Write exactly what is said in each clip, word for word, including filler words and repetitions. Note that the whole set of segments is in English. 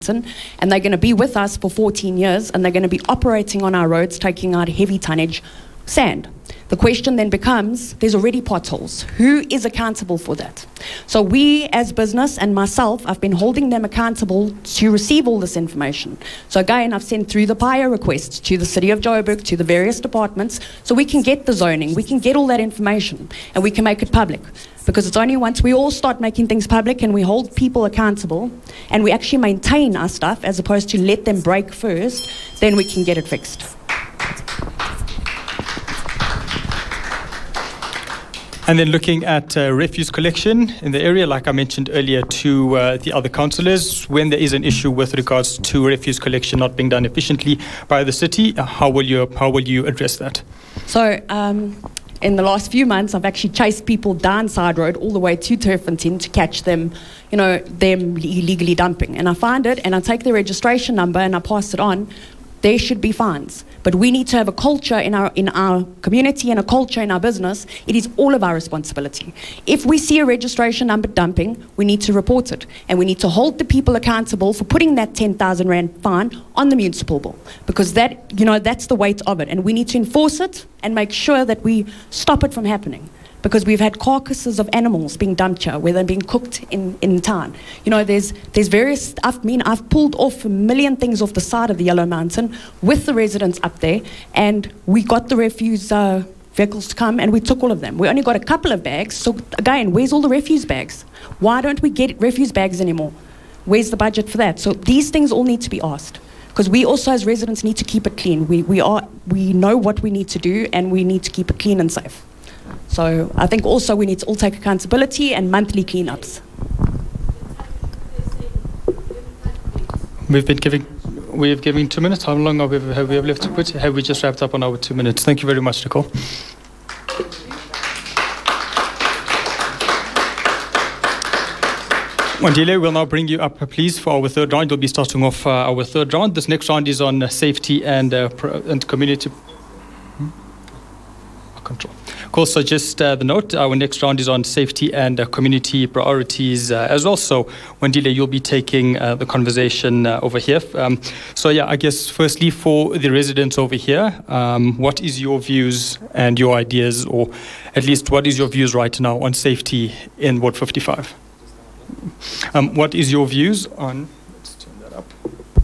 and they're going to be with us for fourteen years, and they're going to be operating on our roads, taking out heavy tonnage sand. The question then becomes, there's already potholes. Who is accountable for that? So we as business and myself, I've been holding them accountable to receive all this information. So again, I've sent through the P I A requests to the City of Joburg, to the various departments, so we can get the zoning, we can get all that information, and we can make it public. Because it's only once we all start making things public and we hold people accountable and we actually maintain our stuff as opposed to let them break first, then we can get it fixed. And then looking at uh, refuse collection in the area, like I mentioned earlier to uh, the other councillors, when there is an issue with regards to refuse collection not being done efficiently by the city, uh, how will you how will you address that? So um, in the last few months, I've actually chased people down Side Road all the way to Turffontein to catch them, you know, them illegally dumping. And I find it, and I take the registration number and I pass it on. There should be fines. But we need to have a culture in our in our community and a culture in our business. It is all of our responsibility. If we see a registration number dumping, we need to report it. And we need to hold the people accountable for putting that ten thousand rand fine on the municipal bill. Because that, you know, that's the weight of it. And we need to enforce it and make sure that we stop it from happening. Because we've had carcasses of animals being dumped here, where they're being cooked in, in town. You know, there's there's various, I mean, I've pulled off a million things off the side of the Yellow Mountain with the residents up there, and we got the refuse uh, vehicles to come, and we took all of them. We only got a couple of bags, so again, where's all the refuse bags? Why don't we get refuse bags anymore? Where's the budget for that? So these things all need to be asked. Because we also as residents need to keep it clean. We, we, are, we know what we need to do, and we need to keep it clean and safe. So I think also we need to all take accountability and monthly cleanups. We've been giving, we've given two minutes. How long have we, have we left to put? Have we just wrapped up on our two minutes? Thank you very much, Nicole. Wandile, we'll now bring you up, please, for our third round. We'll be starting off uh, our third round. This next round is on uh, safety and, uh, pro and community hmm? control. Of course, so just uh, the note, our next round is on safety and uh, community priorities uh, as well. So, Wandile, you'll be taking uh, the conversation uh, over here. Um, so, yeah, I guess firstly for the residents over here, um, what is your views and your ideas, or at least what is your views right now on safety in Ward fifty-five? Um, what is your views on, let's turn that up.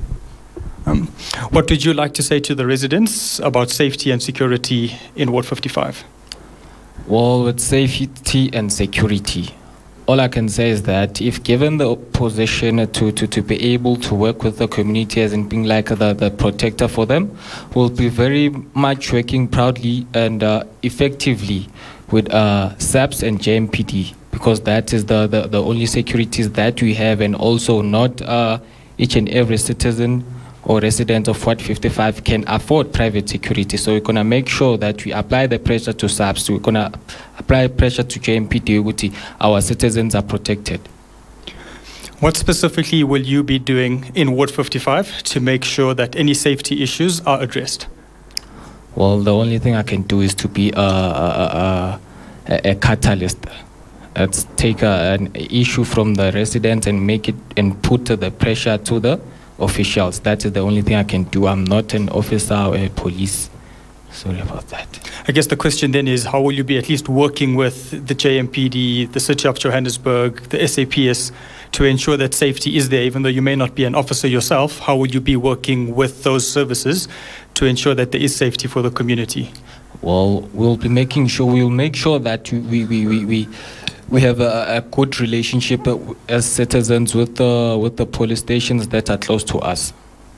Um, what would you like to say to the residents about safety and security in Ward fifty-five? Well, with safety and security, all I can say is that if given the position to, to, to be able to work with the community as in being like the, the protector for them, we'll be very much working proudly and uh, effectively with uh, S A P S and J M P D, because that is the, the, the only securities that we have, and also not uh, each and every citizen or resident of Ward fifty-five can afford private security. So we're going to make sure that we apply the pressure to S A P S. We're going to apply pressure to J M P D. Our citizens are protected. What specifically will you be doing in Ward fifty-five to make sure that any safety issues are addressed? Well, the only thing I can do is to be a, a, a, a catalyst. Let's take a, an issue from the residents and make it and put the pressure to the officials. That is the only thing I can do. I'm not an officer or a police. Sorry about that. I guess the question then is, how will you be at least working with the J M P D, the City of Johannesburg, the S A P S, to ensure that safety is there, even though you may not be an officer yourself? How will you be working with those services to ensure that there is safety for the community? Well, we'll be making sure, we'll make sure that we, we, we, we We have a, a good relationship as citizens with the with the police stations that are close to us.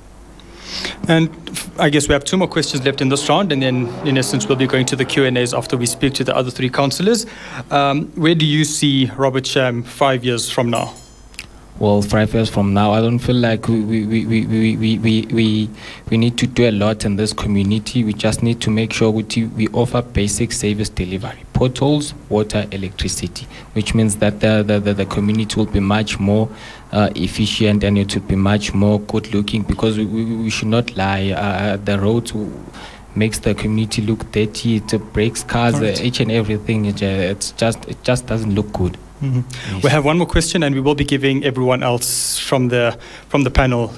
And I guess we have two more questions left in this round, and then in essence we'll be going to the Q and A's after we speak to the other three councillors. Um, where do you see Robert Sham five years from now? Well, five years from now, I don't feel like we we, we, we, we, we, we, we need to do a lot in this community. We just need to make sure we, we offer basic service delivery, potholes, water, electricity, which means that the, the, the, the community will be much more uh, efficient, and it will be much more good looking, because we, we, we should not lie. Uh, the road makes the community look dirty, it breaks cars, right. uh, each and everything. It, it's just, it just doesn't look good. Mhm. Yes. We have one more question, and we will be giving everyone else from the from the panel